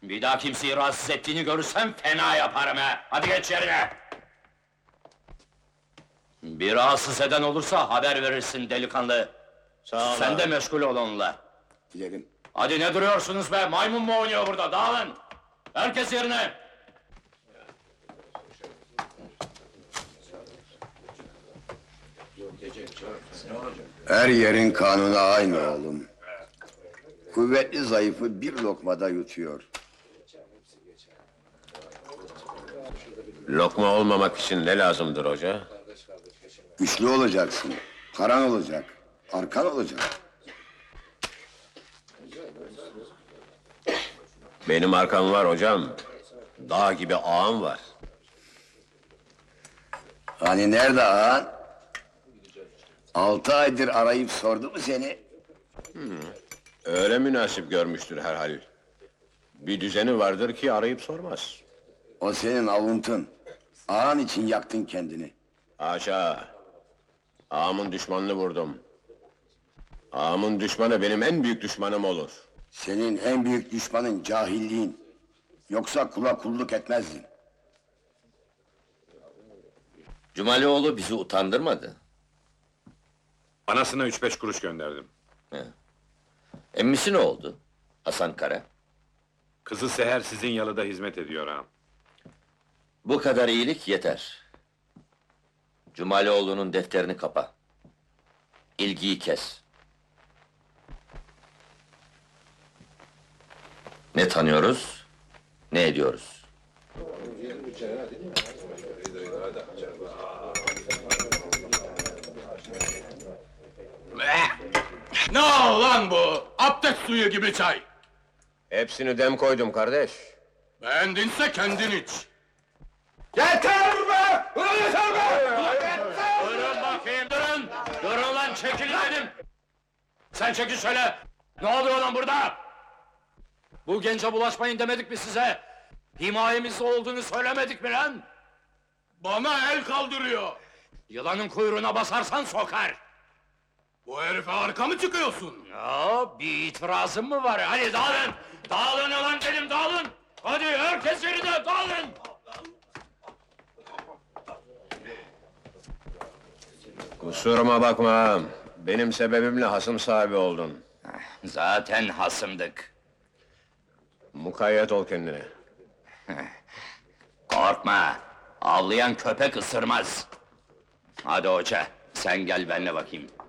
Bir daha kimseyi rahatsız ettiğini görürsem fena yaparım ha! Hadi geç yerine! Bir rahatsız eden olursa haber verirsin delikanlı! Sağ ol Sen de abi. meşgul ol onunla! Gidelim. Hadi ne duruyorsunuz be? Maymun mu oynuyor burada? Dağılın! Herkes yerine! Her yerin kanunu aynı oğlum. Kuvvetli zayıfı bir lokmada yutuyor. Lokma olmamak için ne lazımdır hoca? Güçlü olacaksın, paran olacak, arkan olacak. Benim arkam var hocam. Dağ gibi ağam var. Hani nerede ağan? 6 aydır arayıp sordu mu seni? Öyle münasip görmüştür herhal. Bir düzeni vardır ki arayıp sormaz. O senin avuntun. Ağan için yaktın kendini. Haşa! Ağamın düşmanını vurdum. Ağamın düşmanı benim en büyük düşmanım olur. Senin en büyük düşmanın cahilliğin. Yoksa kula kulluk etmezdin. Cumalioğlu bizi utandırmadı. Anasına 3-5 kuruş gönderdim. Emmisi ne oldu? Hasan Kara. Kızı Seher sizin yalıda hizmet ediyor ağam. Bu kadar iyilik yeter. Cumalioğlu'nun defterini kapa. İlgiyi kes. Ne tanıyoruz, ne ediyoruz? Ne lan bu? Abdest suyu gibi çay! Hepsini dem koydum kardeş. Beğendinse kendin iç! Yeter be! Ulan yeter be! Durun bakayım, durun! Durun lan, çekilin dedim! Sen çekil şöyle! Ne oluyor lan burada? Bu gence bulaşmayın demedik mi size? Himayemizde olduğunu söylemedik mi lan? Bana el kaldırıyor! Yılanın kuyruğuna basarsan sokar! Bu herife arka mı çıkıyorsun? Ya, bir itirazın mı var? Hadi dağılın! Dağılın ulan dedim, dağılın! Hadi herkes yerine, dağılın! Kusuruma bakma. Benim sebebimle hasım sahibi oldun. Zaten hasımdık. Mukayyet ol kendine. Korkma! Avlayan köpek ısırmaz! Hadi hoca, sen gel benimle bakayım.